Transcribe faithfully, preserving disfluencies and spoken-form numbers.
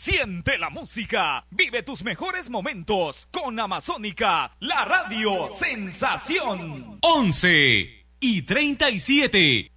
Siente la música, vive tus mejores momentos con Amazónica, la radio sensación. once y treinta y siete.